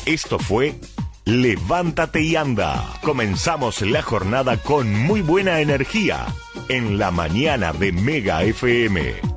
Esto fue Levántate y anda. Comenzamos la jornada con muy buena energía en la mañana de Mega FM.